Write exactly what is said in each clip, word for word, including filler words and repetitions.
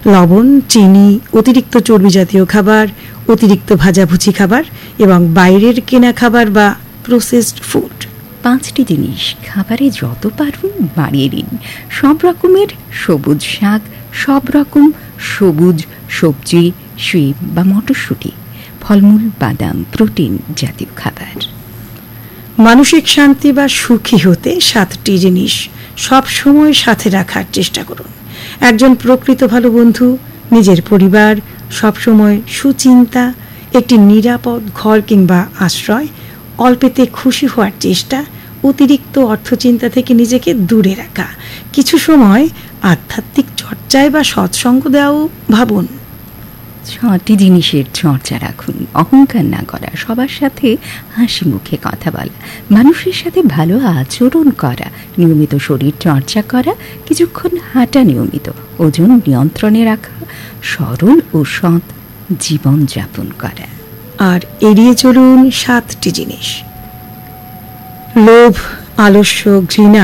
লবণ, চিনি, অতিরিক্ত চর্বি জাতীয় খাবার, অতিরিক্ত ভাজাভুজি খাবার এবং বাইরের কেনা খাবার বা প্রসেসড ফুড। পাঁচটি জিনিস খাবারে যত পারুন বাড়িয়ে দিন। সব রকমের সবুজ শাক, সব রকম সবুজ সবজি, শিম বা মটরশুঁটি, ফলমূল, বাদাম, প্রোটিন জাতীয় খাবার। মানসিক শান্তি বা সুখী হতে সাতটি জিনিস সব সময় সাথে রাখার চেষ্টা করুন। একজন প্রকৃত ভালো বন্ধু, নিজের পরিবার, সবসময় সুচিন্তা, একটি নিরাপদ ঘর কিংবা আশ্রয়, অল্পেতে খুশি হওয়ার চেষ্টা, অতিরিক্ত অর্থচিন্তা থেকে নিজেকে দূরে রাখা, কিছু সময় আধ্যাত্মিক চর্চায় বা সৎসঙ্গ দেওয়াও ভাবুন। ছটি জিনিসের চর্চা রাখুন। অহংকার না করা, সবার সাথে হাসি মুখে কথা বলা, মানুষের সাথে ভালো আচরণ করা, নিয়মিত শরীর চর্চা করা, কিছুক্ষণ হাঁটা নিয়মিত, ওজন নিয়ন্ত্রণে রাখা, সরল ও সৎ জীবনযাপন করা। আর এড়িয়ে চলুন সাতটি জিনিস: লোভ, আলস্য, ঘৃণা,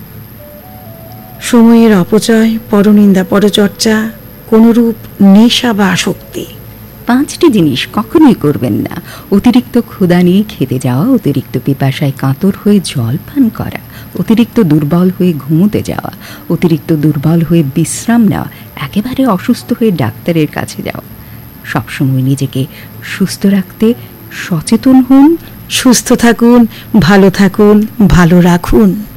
সময়ের অপচয়, পরনিন্দা, পরচর্চা, কোনরূপ নেশা বা আসক্তি। পাঁচটি জিনিস কখনোই করবেন না: অতিরিক্ত ক্ষুধা নিয়ে খেতে যাওয়া, অতিরিক্ত পিপাসায় কাতর হয়ে জল পান করা, অতিরিক্ত দুর্বল হয়ে ঘুমোতে যাওয়া, অতিরিক্ত দুর্বল হয়ে বিশ্রাম নেওয়া, একেবারে অসুস্থ হয়ে ডাক্তারের কাছে যাওয়া। সবসময় নিজেকে সুস্থ রাখতে সচেতন হন। সুস্থ থাকুন, ভালো থাকুন, ভালো রাখুন।